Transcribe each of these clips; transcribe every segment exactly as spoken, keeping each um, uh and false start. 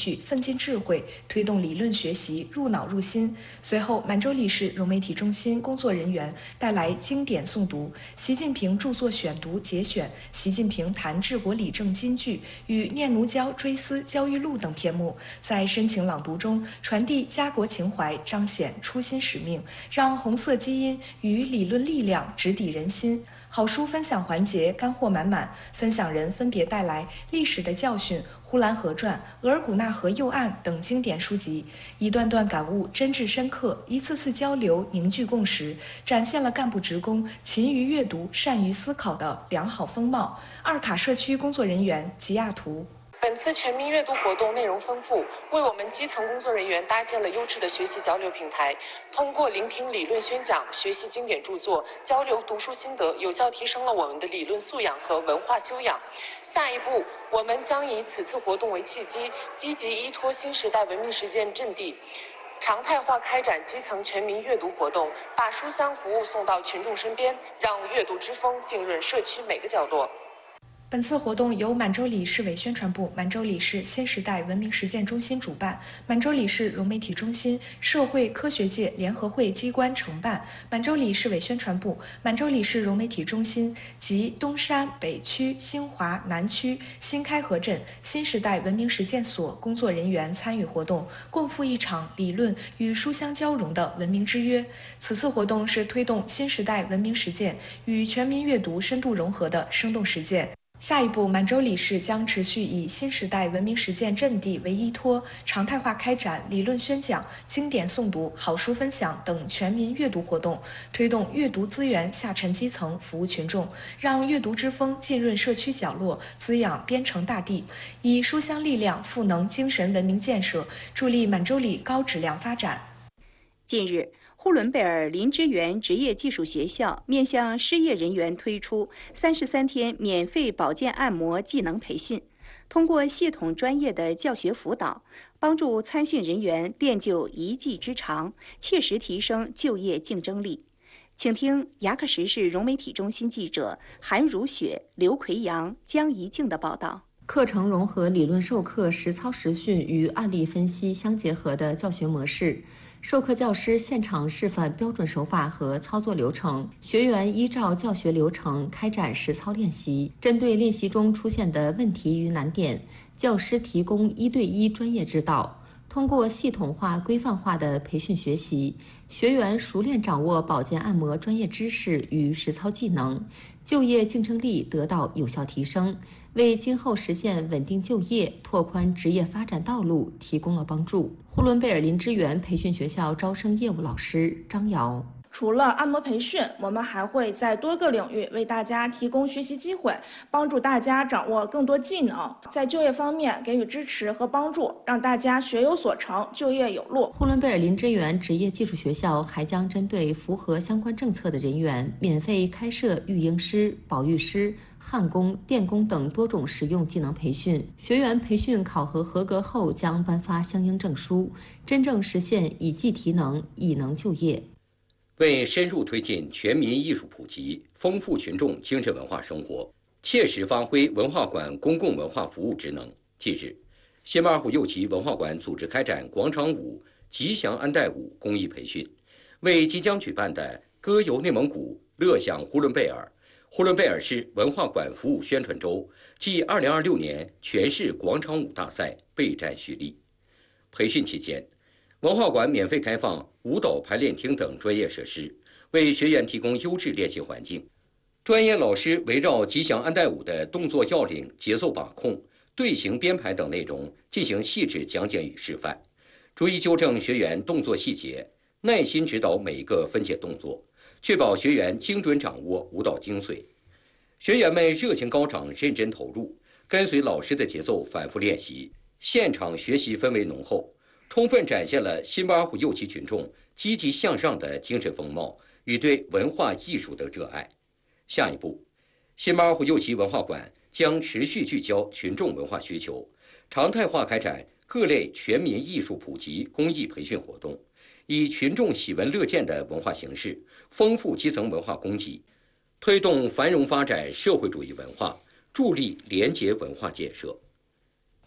绪，奋进智慧，推动理论学习入脑入心。随后，满洲里市融媒体中心工作人员带来经典诵读、习近平著作选读节选、习近平谈治国理政金句与念奴娇追思焦裕禄等篇目，在深情朗读中传递家国情怀，彰显初心使命，让红色基因与理论力量直抵人心。好书分享环节干货满满，分享人分别带来《历史的教训》《呼兰河传》《额尔古纳河右岸》等经典书籍，一段段感悟真挚深刻，一次次交流凝聚共识，展现了干部职工勤于阅读、善于思考的良好风貌。二卡社区工作人员吉亚图。 本次全民阅读活动内容丰富，为我们基层工作人员搭建了优质的学习交流平台。通过聆听理论宣讲、学习经典著作、交流读书心得，有效提升了我们的理论素养和文化修养。下一步，我们将以此次活动为契机，积极依托新时代文明实践阵地，常态化开展基层全民阅读活动，把书香服务送到群众身边，让阅读之风浸润社区每个角落。 本次活动由满洲里市委宣传部、满洲里市新时代文明实践中心主办，满洲里市融媒体中心、社会科学界联合会机关承办，满洲里市委宣传部、满洲里市融媒体中心及东山、北区、兴华、南区、新开河镇新时代文明实践所工作人员参与活动，共赴一场理论与书香交融的文明之约。此次活动是推动新时代文明实践与全民阅读深度融合的生动实践。下一步，满洲里市将持续以新时代文明实践阵地为依托，常态化开展理论宣讲、经典诵读、好书分享等全民阅读活动，推动阅读资源下沉基层，服务群众，让阅读之风浸润社区角落，滋养边城大地，以书香力量赋能精神文明建设，助力满洲里高质量发展。 近日，呼伦贝尔林芝园职业技术学校面向失业人员推出三十三天免费保健按摩技能培训，通过系统专业的教学辅导，帮助参训人员练就一技之长，切实提升就业竞争力。请听牙克石市融媒体中心记者韩如雪、刘奎阳、江怡静的报道。 课程融合理论授课、实操实训与案例分析相结合的教学模式。授课教师现场示范标准手法和操作流程，学员依照教学流程开展实操练习。针对练习中出现的问题与难点，教师提供一对一专业指导。通过系统化、规范化的培训学习，学员熟练掌握保健按摩专业知识与实操技能，就业竞争力得到有效提升，为今后实现稳定就业、拓宽职业发展道路提供了帮助。呼伦贝尔林芝园培训学校招生业务老师张瑶。 除了按摩培训，我们还会在多个领域为大家提供学习机会，帮助大家掌握更多技能，在就业方面给予支持和帮助，让大家学有所成，就业有路。 呼伦贝尔林芝园职业技术学校还将针对符合相关政策的人员，免费开设育婴师、保育师、焊工、电工等多种实用技能培训。学员培训考核合格后将颁发相应证书，真正实现以技提能、以能就业。 为深入推进全民艺术普及，丰富群众精神文化生活，切实发挥文化馆公共文化服务职能，近日，新马尔虎右旗文化馆组织开展广场舞、吉祥安代舞公益培训，为即将举办的歌游内蒙古、乐享呼伦贝尔、呼伦贝尔市文化馆服务宣传周暨二零二六年全市广场舞大赛备战蓄力。培训期间，文化馆免费开放舞蹈排练厅等专业设施，为学员提供优质练习环境。专业老师围绕吉祥安代舞的动作要领、节奏把控、队形编排等内容进行细致讲解与示范，逐一纠正学员动作细节，耐心指导每一个分解动作，确保学员精准掌握舞蹈精髓。学员们热情高涨，认真投入，跟随老师的节奏反复练习，现场学习氛围浓厚，充分展现了新巴尔虎右旗群众积极向上的精神风貌与对文化艺术的热爱。下一步，新巴尔虎右旗文化馆将持续聚焦群众文化需求，常态化开展各类全民艺术普及公益培训活动，以群众喜闻乐见的文化形式，丰富基层文化供给，推动繁荣发展社会主义文化，助力廉洁文化建设。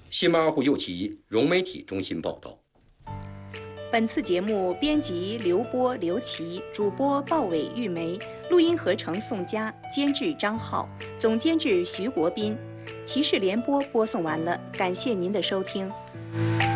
新马尔虎右旗融媒体中心报道。 本次节目编辑刘波、刘琦，主播鲍伟、玉梅，录音合成宋佳，监制张浩，总监制徐国斌。骑士联播播送完了，感谢您的收听。